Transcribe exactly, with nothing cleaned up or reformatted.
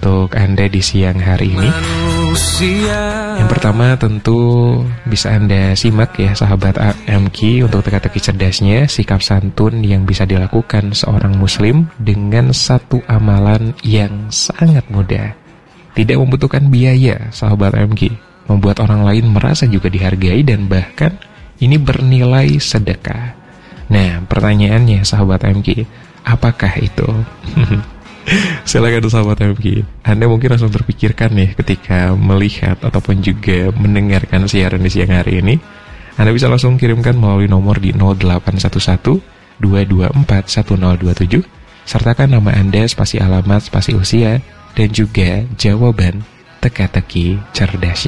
untuk Anda di siang hari ini. Yang pertama tentu bisa Anda simak ya sahabat M Q untuk teka-teki cerdasnya, sikap santun yang bisa dilakukan seorang muslim dengan satu amalan yang sangat mudah. Tidak membutuhkan biaya sahabat M Q, membuat orang lain merasa juga dihargai dan bahkan ini bernilai sedekah. Nah, pertanyaannya sahabat M Q, apakah itu? Silakan sahabat M Q, Anda mungkin langsung terpikirkan nih ketika melihat ataupun juga mendengarkan siaran di siang hari ini. Anda bisa langsung kirimkan melalui nomor di nol delapan satu satu dua dua empat satu nol dua tujuh, sertakan nama Anda, spasi alamat, spasi usia, dan juga jawaban teka-teki cerdas.